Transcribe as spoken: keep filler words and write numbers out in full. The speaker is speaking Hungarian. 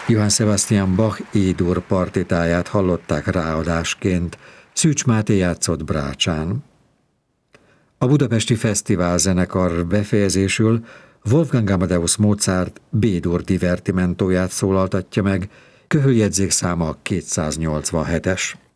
Johann Sebastian Bach E-dur partitáját hallották ráadásként, Szűcs Máté játszott brácsán. A Budapesti Fesztivál zenekar befejezésül Wolfgang Amadeus Mozart B-dur divertimentóját szólaltatja meg, köhöljegyzék száma kétszáznyolcvanhetes.